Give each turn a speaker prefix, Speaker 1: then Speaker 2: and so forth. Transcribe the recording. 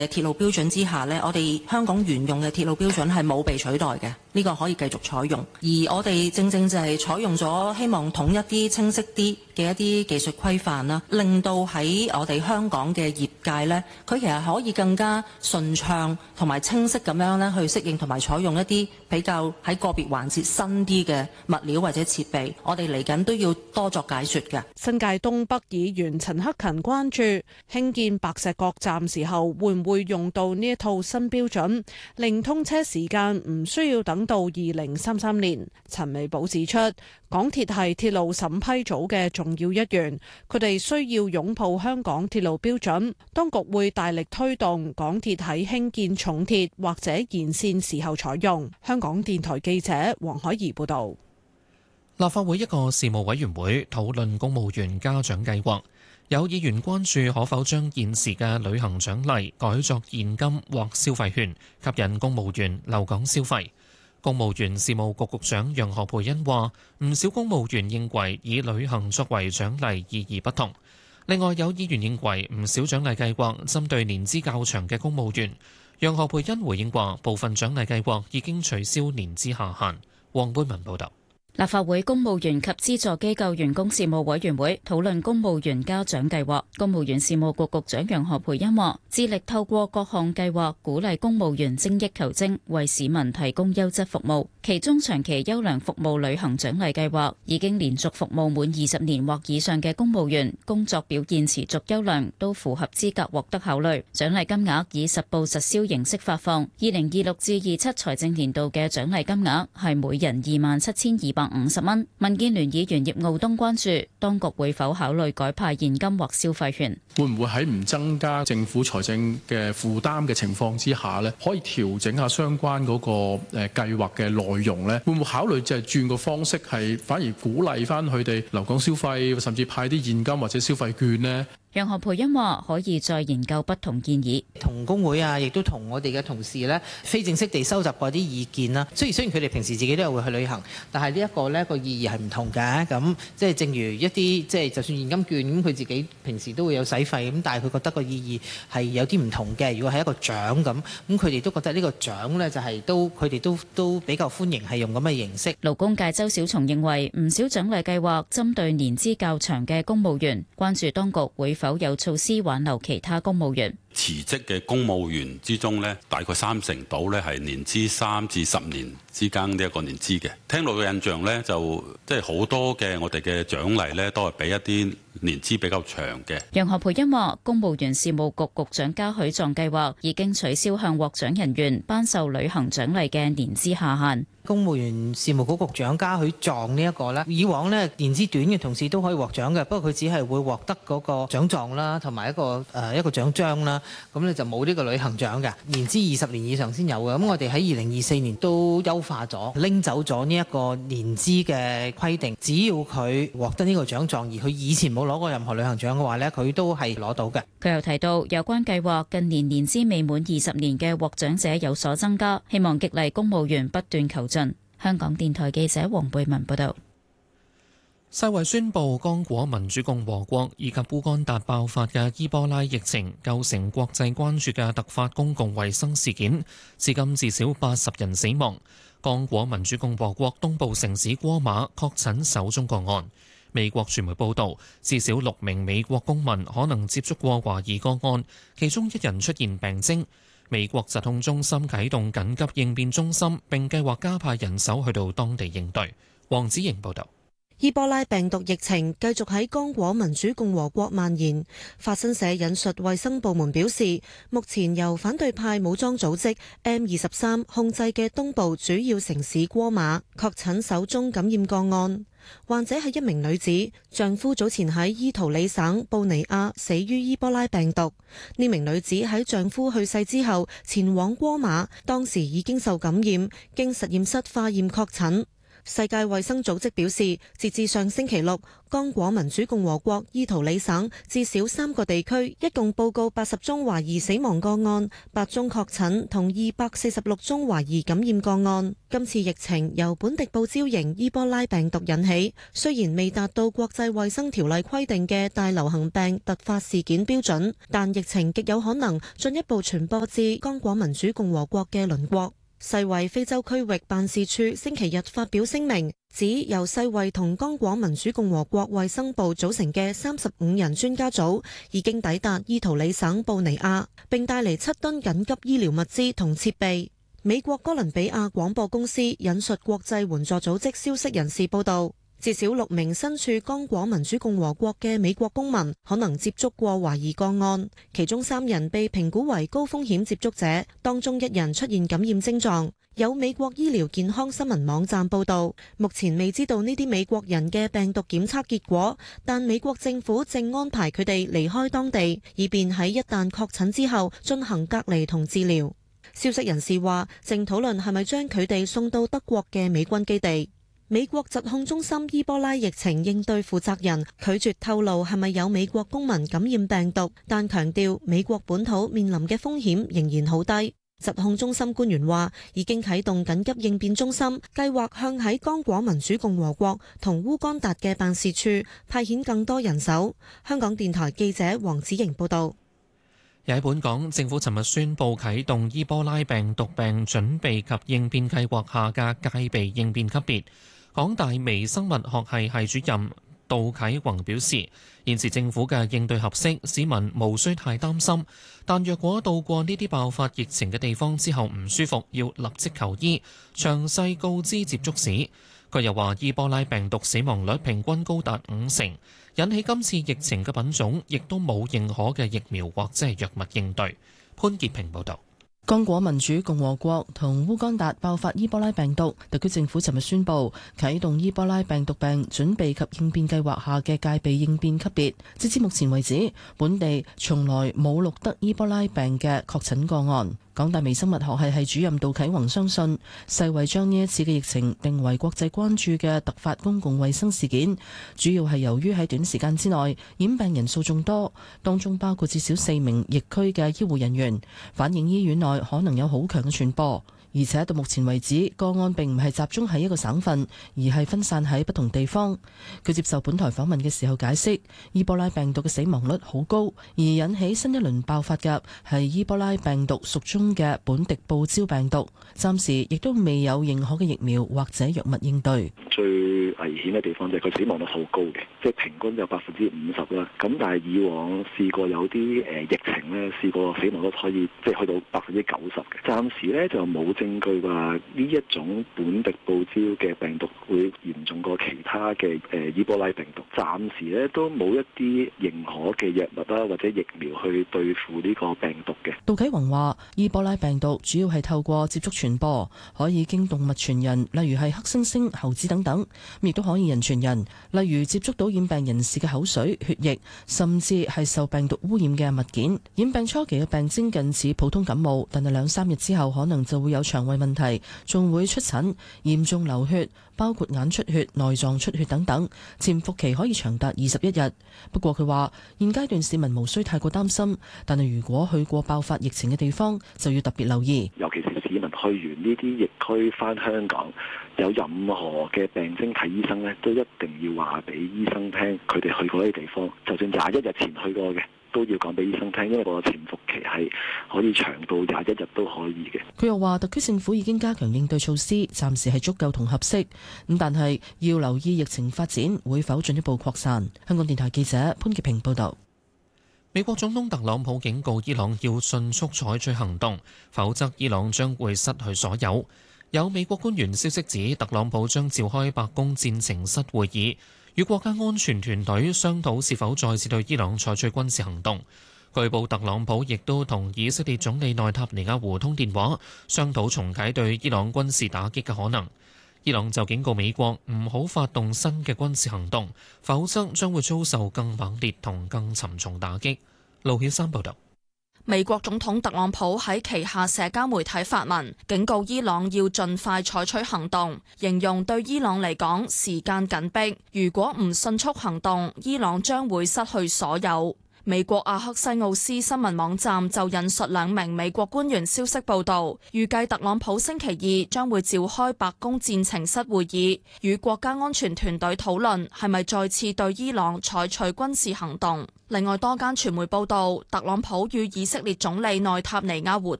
Speaker 1: 鐵路標準之下呢，我哋香港沿用嘅鐵路標準係冇被取代嘅，呢個可以繼續採用。而我哋正正就係採用咗希望統一啲、清晰啲嘅一啲技術規範啦，令到喺我哋香港嘅業界呢，佢其實可以更加順暢同埋清晰咁樣咧去適應同埋採用一啲比較喺個別環節新啲嘅物料或者設備。我哋嚟緊都要多作解說嘅。
Speaker 2: 新界東北議員陳克勤關注興建白石角站時候會唔會用到呢一套新標準，令通車時間唔需要等到2033年。陳美寶指出，港鐵係鐵路審批組嘅重要一員，佢哋需要擁抱香港鐵路標準，當局會大力推動港鐵喺興建重鐵或者延線時候採用。香港電台記者黃海怡報道。
Speaker 3: 立法會一個事務委員會討論公務員嘉獎計劃，有議員關注可否將現時嘅旅行獎勵改作現金或消費券，吸引公務員留港消費。公務員事務局局長楊何蓓茵話：唔少公務員認為以旅行作為獎勵意義不同。另外有議員認為唔少獎勵計劃針對年資較長嘅公務員。楊何蓓茵回應話：部分獎勵計劃已經取消年資下限。黃貝文報導。
Speaker 4: 立法會公務員及資助機構員工事務委員會討論公務員嘉獎計劃。公務員事務局局長楊何蓓茵話：致力透過各項計劃鼓勵公務員精益求精，為市民提供優質服務。其中長期優良服務旅行獎勵計劃，已經連續服務滿20年或以上嘅公務員，工作表現持續優良，都符合資格獲得考慮。獎勵金額以實報實銷形式發放。2026至27財政年度嘅獎勵金額係每人27,250蚊。民建聯議員葉傲東關注當局會否考慮改派現金或消費券，
Speaker 5: 會唔會喺唔增加政府財政嘅負擔嘅情況之下呢，可以調整下相關嗰個計劃嘅內容呢？會唔會考慮就係轉個方式，係反而鼓勵翻佢哋留港消費，甚至派啲現金或者消費券呢？
Speaker 4: 楊何蓓茵話：可以再研究不同建議，
Speaker 6: 同工會啊，亦都同我哋嘅同事呢，非正式地收集過啲意見啦。雖然佢哋平時自己都有會去旅行，但係呢一個呢個意義係唔同嘅。咁即係正如一啲即係就算現金券咁，佢自己平時都會有使費咁，但係佢覺得個意義係有啲唔同嘅。如果係一個獎咁佢哋都覺得呢個獎呢就係佢哋都比較歡迎係用咁嘅形式。
Speaker 4: 勞工界周小松認為唔少獎勵計劃針對年資較長嘅公務員，關注當局會否有措施挽留其他公務員。
Speaker 7: 辭職嘅公務員之中呢，大概30%到呢係年資3至10年之間呢一個年資嘅。聽到嘅印象呢，就即係好多嘅我哋嘅獎勵呢，都係俾一啲年資比較長嘅。
Speaker 4: 楊何蓓茵話：公務員事務局局長嘉許狀計劃已經取消向獲獎人員頒授旅行獎勵嘅年資下限。
Speaker 6: 公務員事務局局長嘉許狀呢一個呢，以往呢年資短嘅同事都可以獲獎嘅，不過佢只係會獲得嗰個獎狀啦，同埋一個獎章啦。咁你就冇呢個旅行獎嘅，年資20年以上先有嘅。咁我哋喺2024年都優化咗，拎走咗呢一個年資嘅規定。只要佢獲得呢個獎狀，而佢以前冇攞過任何旅行獎嘅話呢，佢都係攞到嘅。
Speaker 4: 佢又提到，有關計劃近年年資未滿20年嘅獲獎者有所增加，希望激勵公務員不斷求進。香港電台記者黃貝文報道。
Speaker 3: 世衛宣布，剛果民主共和國以及烏干達爆發嘅伊波拉疫情構成國際關注嘅突發公共衛生事件，至今至少80人死亡。剛果民主共和國東部城市戈馬確診首宗個案。美國傳媒報導，至少6名美國公民可能接觸過懷疑個案，其中1人出現病徵。美國疾控中心啟動緊急應變中心，並計劃加派人手去到當地應對。黃子瑩報導。
Speaker 8: 伊波拉病毒疫情繼續喺剛果民主共和國蔓延。法新社引述衛生部門表示，目前由反對派武裝組織 M23 控制嘅東部主要城市戈馬確診首宗感染個案。患者係一名女子，丈夫早前喺伊圖里省布尼亞死於伊波拉病毒。呢名女子喺丈夫去世之後前往戈馬，當時已經受感染，經實驗室化驗確診。 世界衛生組織表示，截至上星期六，剛果民主共和國伊圖里省至少3個地區一共報告80宗懷疑死亡個案、8宗確診同246宗懷疑感染個案。今次疫情由本迪布招型伊波拉病毒引起，雖然未達到國際衛生條例規定嘅大流行病突發事件標準，但疫情極有可能進一步傳播至剛果民主共和國嘅鄰國。世衛非洲區域辦事處星期日發表聲明，指由世衛同剛果民主共和國衛生部組成嘅35人專家組已經抵達伊圖里省布尼亞，並帶嚟7噸緊急醫療物資同設備。美國哥倫比亞廣播公司引述國際援助組織消息人士報道，至少6名身處剛果民主共和國嘅美國公民可能接觸過懷疑個案，其中3人被評估為高風險接觸者，當中1人出現感染症狀。有美國醫療健康新聞網站報道，目前未知道呢啲美國人嘅病毒檢測結果，但美國政府正安排佢哋離開當地，以便喺一旦確診之後進行隔離同治療。消息人士話，正討論係咪將佢哋送到德國嘅美軍基地。美國疾控中心伊波拉疫情應對負責人拒絕透露係咪有美國公民感染病毒，但強調美國本土面臨嘅風險仍然好低。疾控中心官員話，已經啟動緊急應變中心，計劃向喺剛果民主共和國同烏干達嘅辦事處派遣更多人手。香港電台記者黃子瑩報道。
Speaker 3: 又喺本港，政府尋日宣布啟動伊波拉病毒病準備及應變計劃下嘅戒備應變級別。港大微生物學系系主任杜啟宏表示，現時政府嘅應對合適，市民無需太擔心。但若果到過呢啲爆發疫情嘅地方之後唔舒服，要立即求醫，詳細告知接觸史。佢又話，伊波拉病毒死亡率平均高達50%，引起今次疫情嘅品種亦都冇認可嘅疫苗或者係藥物應對。潘潔平報導。
Speaker 9: 剛果民主共和國同烏干達爆發伊波拉病毒，特區政府尋日宣布啟動伊波拉病毒病準備及應變計劃下嘅戒備應變級別。截至目前為止，本地從來冇錄得伊波拉病嘅確診個案。港大微生物學系系主任杜啟宏相信，世衛將呢一次嘅疫情定為國際關注嘅突發公共衛生事件，主要係由於喺短時間之內染病人數眾多，當中包括至少4名疫區嘅醫護人員，反映醫院內可能有好強嘅傳播。而且到目前為止，個案並唔係集中喺一個省份，而係分散喺不同地方。佢接受本台訪問嘅時候解釋，伊波拉病毒嘅死亡率好高，而引起新一輪爆發嘅係伊波拉病毒屬中嘅本迪布招病毒，暫時亦都未有認可嘅疫苗或者藥物應對。
Speaker 10: 最危險嘅地方就係佢死亡率好高嘅，即係平均有50%啦。咁但係以往試過有啲疫情咧，試過死亡率可以即係去到90%嘅。暫時咧就冇證據話呢一種本迪布招嘅病毒會嚴重過其他嘅伊波拉病毒。暫時咧都冇一啲認可嘅藥物啦或者疫苗去對付呢個病毒嘅。
Speaker 9: 杜啟宏話：伊波拉病毒主要係透過接觸傳播，可以經動物傳人，例如係黑猩猩、猴子等等，亦都可以人傳人，例如接觸到染病人士嘅口水、血液，甚至係受病毒污染嘅物件。染病初期嘅病徵近似普通感冒，但係2-3日之後可能就會有腸胃問題，仲會出疹、嚴重流血，包括眼出血、內臟出血等等，潛伏期可以長達21日。不過佢話現階段市民無需太過擔心，但係如果去過爆發疫情嘅地方，就要特別留意。
Speaker 10: 尤其是市民去完呢啲疫區返香港，有任何嘅病徵睇醫生呢，都一定要話俾醫生聽，佢哋去過呢啲地方，就算21日前去過嘅，都要講俾醫生聽，因為個潛伏期係可以長到21日都可以嘅。
Speaker 9: 佢又話特區政府已經加強應對措施，暫時係足夠同合適，咁但係要留意疫情發展會否進一步擴散。香港電台記者潘潔平報導。
Speaker 3: 美國總統特朗普警告伊朗要迅速採取行動，否則伊朗將會失去所有。有美國官員消息指，特朗普將召開白宮戰情室會議，與國家安全團隊商討是否再次對伊朗採取軍事行動。據報特朗普亦都同以色列總理內塔尼亞胡通電話，商討重啟對伊朗軍事打擊嘅可能。伊朗就警告美國唔好發動新嘅軍事行動，否則將會遭受更猛烈同更沉重打擊。盧曉山報導。
Speaker 11: 美國總統特朗普喺旗下社交媒體發文，警告伊朗要盡快採取行動，形容對伊朗嚟講時間緊迫，如果唔迅速行動，伊朗將會失去所有。美國阿克西奧斯新聞網站就引述2名美國官員消息報道，預計特朗普星期2將會召開白宮戰情室會議，與國家安全團隊討論係咪再次對伊朗採取軍事行動。另外多間傳媒報道，特朗普與以色列總理內塔尼亞胡